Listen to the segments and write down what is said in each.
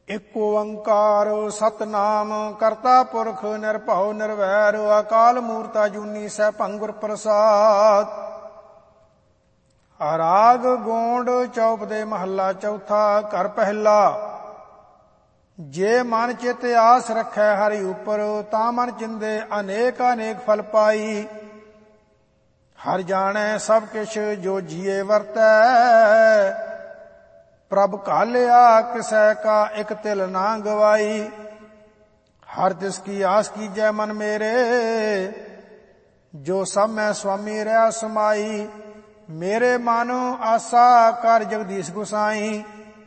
ਇਕ ਓੰਕਾਰ ਸਤਨਾਮ ਕਰਤਾ ਪੁਰਖ ਨਿਰਭਉ ਨਿਰਵੈਰ ਅਕਾਲ ਮੂਰਤ ਅਜੂਨੀ ਸੈਭੰ ਗੁਰ ਪ੍ਰਸਾਦ। ਰਾਗ ਗੋਂਡ ਚੌਪ ਦੇ ਮਹੱਲਾ ਚੌਥਾ। ਘਰ ਪਹਿਲਾ। ਜੇ ਮਨ ਚਿਤ ਆਸ ਰਖੈ ਹਰਿ ਉਪਰ ਤਾਂ ਮਨ ਚਿੰਦੇ ਅਨੇਕ ਅਨੇਕ ਫਲ ਪਾਈ। ਹਰਿ ਜਾਣੈ ਸਭ ਕਿਛ ਜੋ ਜੀਏ ਵਰਤੈ ਪ੍ਰਭ ਘਾਲਿਆ ਕਿਸੈ ਕਾ ਇਕ ਤਿਲ ਨਾ ਗਵਾਈ। ਹਰ ਤਿਸ ਕੀ ਆਸ ਕੀਜੈ ਮਨ ਮੇਰੇ ਜੋ ਸਭ ਮੈਂ ਸੁਆਮੀ ਰਹਿ ਸਮਾਈ। ਮੇਰੇ ਮਨ ਆਸਾ ਕਰ ਜਗਦੀਸ਼ ਗੁਸਾਈ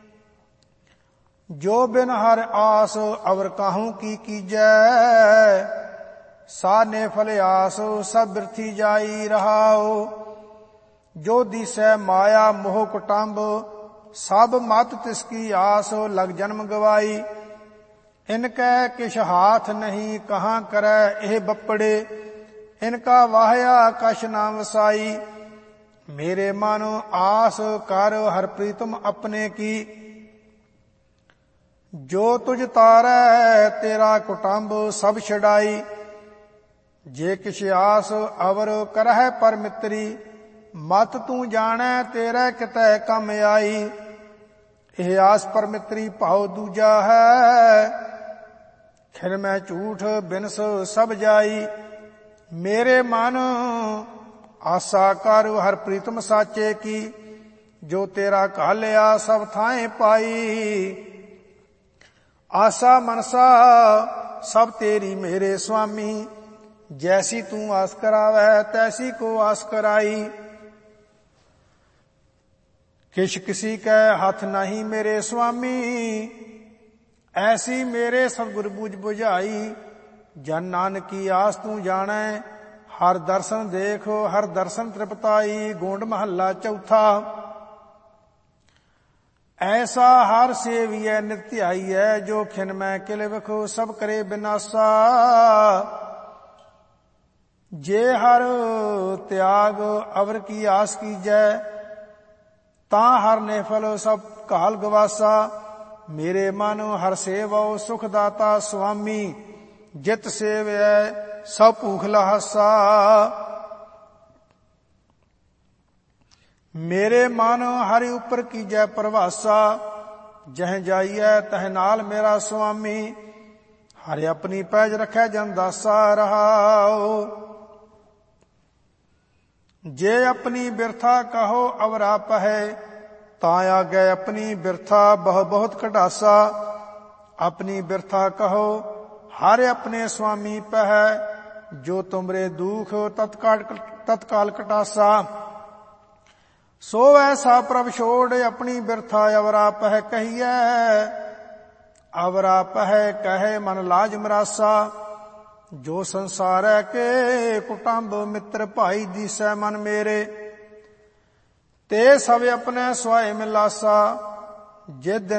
ਜੋ ਬਿਨ ਹਰ ਆਸ ਅਵਰ ਕਾਹੂ ਕੀ ਕੀਜੈ। ਸਾਨੇ ਫਲ ਆਸ ਸਭ ਬਿਰਥੀ ਜਾਈ ਰਹਾਉ। ਜੋ ਦੀਸੈ ਮਾਇਆ ਮੋਹ ਕੁਟੰਬ ਸਭ ਮਤ ਤਿਸ ਕੀ ਆਸ ਲਗ ਜਨਮ ਗਵਾਈ। ਇਨਕੈ ਕਿਛ ਹਾਥ ਨਹੀਂ ਕਹਾਂ ਕਰੈ ਇਹ ਬੱਪੜੇ ਇਨਕਾ ਵਾਹਿਆ ਕਛ ਨਾ ਵਸਾਈ। ਮੇਰੇ ਮਨ ਆਸ ਕਰ ਹਰ ਪ੍ਰੀਤਮ ਆਪਣੇ ਕੀ ਜੋ ਤੁਝ ਤਾਰੈ ਤੇਰਾ ਕੁਟੰਬ ਸਭ ਛਡਾਈ। ਜੇ ਕਿਛ ਆਸ ਅਵਰ ਕਰਹਿ ਪਰ ਮਿੱਤਰੀ ਮਤ ਤੂੰ ਜਾਣੈ ਤੇਰੇ ਕਿਤੈ ਕੰਮ ਆਈ। ਇਹ ਆਸ ਪਰ ਮਿੱਤਰੀ ਭਾਉ ਦੂਜਾ ਹੈ ਖਿਰ ਮੈਂ ਝੂਠ ਬਿਨਸ ਸਭ ਜਾਈ। ਮੇਰੇ ਮਨ ਆਸਾ ਕਰ ਹਰ ਪ੍ਰੀਤਮ ਸਾਚੇ ਕੀ ਜੋ ਤੇਰਾ ਘਾਲਿਆ ਸਭ ਥਾਂਏ ਪਾਈ। ਆਸਾ ਮਨਸਾ ਸਭ ਤੇਰੀ ਮੇਰੇ ਸੁਆਮੀ ਜੈਸੀ ਤੂੰ ਆਸ ਕਰਾਵੈ ਤੈਸੀ ਕੋ ਆਸ ਕਰਾਈ। ਕਿਛ ਕਿਸੀ ਕੈ ਹੱਥ ਨਹੀਂ ਮੇਰੇ ਸੁਆਮੀ ਐਸੀ ਮੇਰੇ ਸਤਿਗੁਰ ਬੂਝ ਬੁਝਾਈ। ਜਨ ਨਾਨਕੀ ਆਸ ਤੂੰ ਜਾਣੈ ਹਰ ਦਰਸ਼ਨ ਦੇਖ ਹਰ ਦਰਸ਼ਨ ਤ੍ਰਿਪਤਾਈ। ਗੋਂਡ ਮਹੱਲਾ ਚੌਥਾ। ਐਸਾ ਹਰ ਸੇਵੀਐ ਨਿਤ ਧਿਆਈਐ ਜੋ ਖਿਨ ਮੈਂ ਕਿਲ ਵਿਖੋ ਸਭ ਕਰੇ ਬਿਨਾਸਾ। ਜੇ ਹਰ ਤਿਆਗ ਅਵਰ ਕੀ ਆਸ ਕੀਜੈ ਤਾਂ ਹਰ ਨੇ ਫਲ ਸਭ ਘਾਲ ਗਵਾਸਾ। ਮੇਰੇ ਮਨ ਹਰ ਸੇਵਉ ਸੁਖ ਦਾਤਾ ਸੁਆਮੀ ਜਿਤ ਸੇਵਿਐ ਸਭ ਭੂਖ ਲਹਾਸਾ। ਮੇਰੇ ਮਨ ਹਰਿ ਉਪਰ ਕੀਜੈ ਪ੍ਰਵਾਸਾ ਜਹ ਜਾਈਐ ਤਹ ਨਾਲ ਮੇਰਾ ਸੁਆਮੀ। ਹਰਿ ਆਪਣੀ ਪੈਜ ਰਖੈ ਜਨ ਦਾਸਾ ਰਹਾਉ। ਜੇ ਆਪਣੀ ਬਿਰਥਾ ਕਹੋ ਅਵਰਾ ਪਹੈ ਤਾਂ ਆਗੈ ਆਪਣੀ ਬਿਰਥਾ ਬਹੁ ਬਹੁਤ ਕਢਾਸਾ। ਆਪਣੀ ਬਿਰਥਾ ਕਹੋ ਹਰਿ ਆਪਣੇ ਸੁਆਮੀ ਪਹੈ ਜੋ ਤੁਮਰੇ ਦੁਖ ਤਤਕਾਲ ਕਟਾਸਾ। ਸੋ ਐਸਾ ਪ੍ਰਭ ਛੋੜ ਆਪਣੀ ਬਿਰਥਾ ਅਵਰਾ ਪਹੈ ਕਹੀਐ। ਅਵਰਾ ਪਹੈ ਕਹੈ ਮਨ ਲਾਜ ਮਰਾਸਾ। ਜੋ ਸੰਸਾਰੈ ਕੇ ਕੁਟੰਬ ਮਿੱਤਰ ਭਾਈ ਦੀਸੈ ਮਨ ਮੇਰੇ ਤੇ ਸਭ ਆਪਣੇ ਸੁਆਏ ਮਿਲਾਸਾ। ਜਿਤ